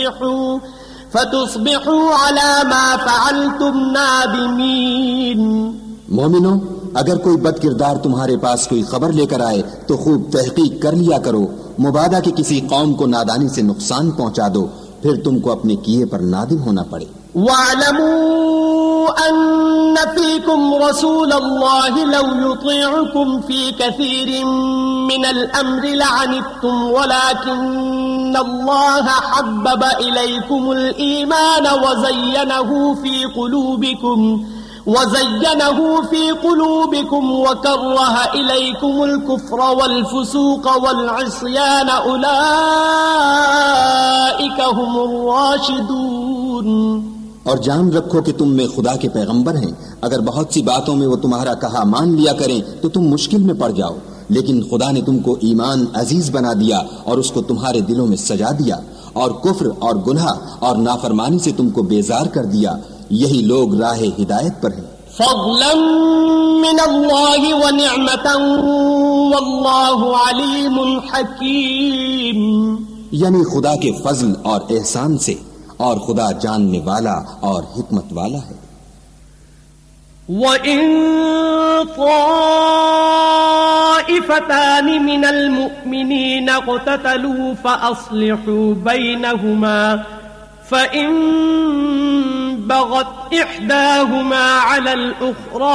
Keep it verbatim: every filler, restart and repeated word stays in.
فتصبحوا على ما فعلتم نادمين۔ مومنو، اگر کوئی بد کردار تمہارے پاس کوئی خبر لے کر آئے تو خوب تحقیق کر لیا کرو، مبادا کہ کسی قوم کو نادانی سے نقصان پہنچا دو، پھر تم کو اپنے کیے پر نادم ہونا پڑے۔ وَاعْلَمُوا أَنَّ فِيكُمْ رَسُولَ اللَّهِ لَوْ يُطِيعُكُمْ فِي كَثِيرٍ مِّنَ الْأَمْرِ لَعَنِتُّمْ وَلَكِنَّ اللَّهَ حَبَّبَ إِلَيْكُمُ الْإِيمَانَ وَزَيَّنَهُ فِي قُلُوبِكُمْ وَزَيَّنَهُ فِي قُلُوبِكُمْ وَكَرَّهَ إِلَيْكُمُ الْكُفْرَ وَالْفُسُوقَ وَالْعِصْيَانَ أُولَئِكَ هُمُ الرَّاشِدُونَ۔ اور جان رکھو کہ تم میں خدا کے پیغمبر ہیں، اگر بہت سی باتوں میں وہ تمہارا کہا مان لیا کریں تو تم مشکل میں پڑ جاؤ، لیکن خدا نے تم کو ایمان عزیز بنا دیا اور اس کو تمہارے دلوں میں سجا دیا، اور کفر اور گناہ اور نافرمانی سے تم کو بیزار کر دیا، یہی لوگ راہ ہدایت پر ہیں۔ فضلا من اللہ ونعمتا واللہ علیم حکیم، یعنی خدا کے فضل اور احسان سے، اور خدا جاننے والا اور حکمت والا ہے۔ وَإِن طَائِفَتَانِ مِنَ الْمُؤْمِنِينَ اقْتَتَلُوا فَأَصْلِحُوا بَيْنَهُمَا فَإِن بَغَتْ إِحْدَاهُمَا عَلَى الْأُخْرَى